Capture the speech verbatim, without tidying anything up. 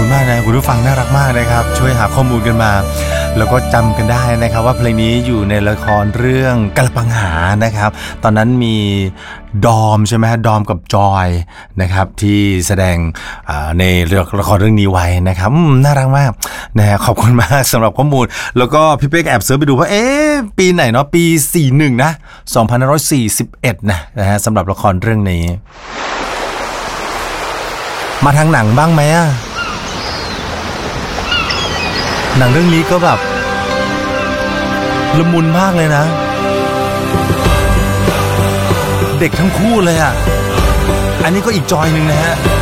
คุณมากนะคุณผู้ฟังน่ารักมากนะครับช่วยหาข้อมูลกันมาแล้วก็จำกันได้นะครับว่าเพลงนี้อยู่ในละครเรื่องกะละปังหานะครับตอนนั้นมีดอมใช่ไหมฮะดอมกับจอยนะครับที่แสดงในเรื่องละครเรื่องนี้ไว้นะครับน่ารักมากนะฮะขอบคุณมากสำหรับข้อมูลแล้วก็พี่เป๊กแอบเสิร์ชไปดูว่าเอ๊ะปีไหนเนาะปีสี่สิบเอ็ดนะสองพันห้าร้อยสี่สิบเอ็ดนะนะฮะสำหรับละครเรื่องนี้มาทางหนังบ้างไหมอะหนังเรื่องนี้ก็แบบละมุนมากเลยนะเด็กทั้งคู่เลยอะอันนี้ก็อีกจอยหนึ่งนะฮะ